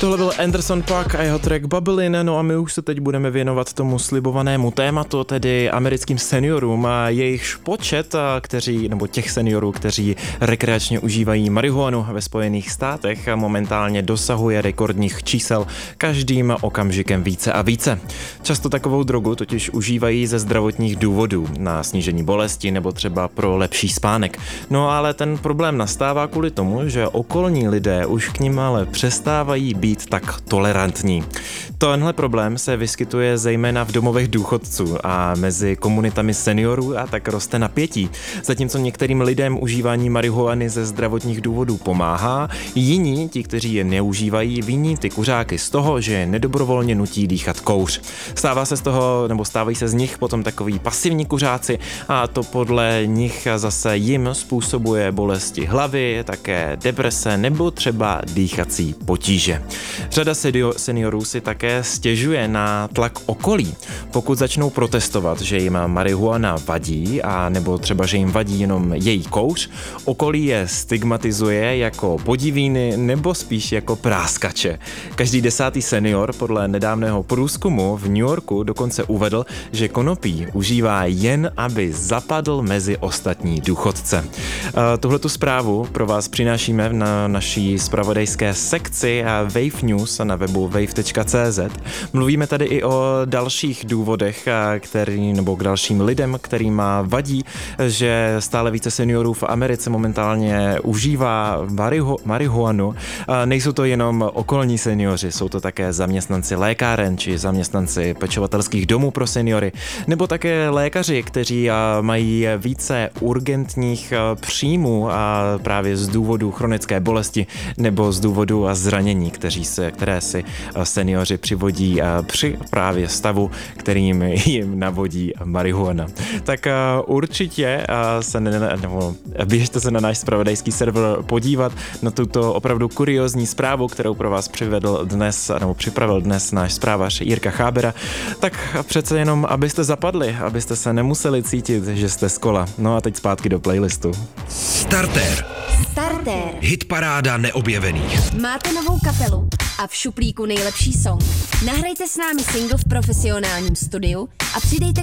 Tohle byl Anderson .Paak a jeho track Bubbling, no a my už se teď budeme věnovat tomu slibovanému tématu, tedy americkým seniorům a jejich počet, těch seniorů, kteří rekreačně užívají marihuanu ve Spojených státech, momentálně dosahuje rekordních čísel každým okamžikem více a více. Často takovou drogu totiž užívají ze zdravotních důvodů, na snížení bolesti nebo třeba pro lepší spánek. No ale ten problém nastává kvůli tomu, že okolní lidé už k nim ale přestávají být tak tolerantní. Tenhle problém se vyskytuje zejména v domovech důchodců a mezi komunitami seniorů a tak roste napětí. Zatímco některým lidem užívání marihuany ze zdravotních důvodů pomáhá, jiní, ti, kteří je neužívají, viní ty kuřáky z toho, že je nedobrovolně nutí dýchat kouř. Stávají se z nich potom takový pasivní kuřáci a to podle nich zase jim způsobuje bolesti hlavy, také deprese nebo třeba dýchací potíže. Řada seniorů si také stěžuje na tlak okolí. Pokud začnou protestovat, že jim marihuana vadí a nebo třeba, že jim vadí jenom její kouř, okolí je stigmatizuje jako podivíny nebo spíš jako práskače. Každý 10. senior podle nedávného průzkumu v New Yorku dokonce uvedl, že konopí užívá jen, aby zapadl mezi ostatní důchodce. Tuhletu zprávu pro vás přinášíme na naší zpravodajské sekci Wave News na webu wave.cz. Mluvíme tady i o dalších důvodech, k dalším lidem, kterým vadí, že stále více seniorů v Americe momentálně užívá marihuanu. Nejsou to jenom okolní seniori, jsou to také zaměstnanci lékáren či zaměstnanci pečovatelských domů pro seniory, nebo také lékaři, kteří mají více urgentních příjmů právě z důvodu chronické bolesti nebo z důvodu zranění, které si seniori přivodí při právě stavu, kterým jim navodí marihuana. Tak určitě běžte se na náš zpravodajský server podívat na tuto opravdu kuriózní zprávu, kterou pro vás připravil dnes náš zprávař Jirka Chábera. Tak přece jenom, abyste zapadli, abyste se nemuseli cítit, že jste z kola. No a teď zpátky do playlistu. Starter. Hitparáda neobjevených. Máte novou kapelu a v šuplíku nejlepší song. Nahrajte s námi single v profesionálním studiu a přidejte